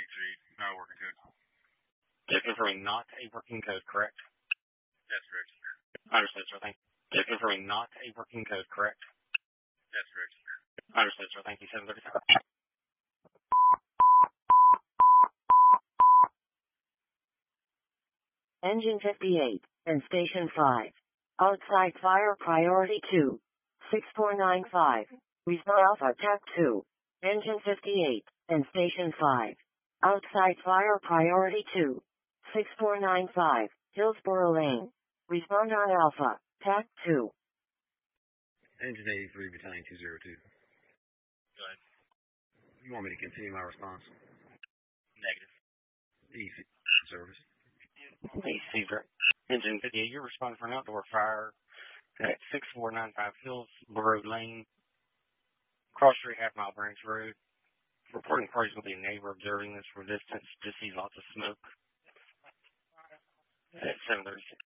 not a working code. Just confirming not a working code, correct? That's correct. Understood, sir. Thank you. Just confirming not a working code, correct? That's correct. Understood, sir. Thank you. 735. Engine 58 and Station 5. Outside fire priority 2. 6495. Response Alpha TAC 2. Engine 58 and Station 5. Outside fire priority 2. 6495. Hillsboro Lane. Respond on Alpha TAC 2. Engine 83, Battalion 202. Go ahead. You want me to continue my response? Negative. EC service. Receiver. Engine 58, you're responding for an outdoor fire at 6495 Hillsboro Lane, Cross Street, Half Mile Branch Road. Reporting parties will be a neighbor observing this from a distance. Just see lots of smoke. At 736.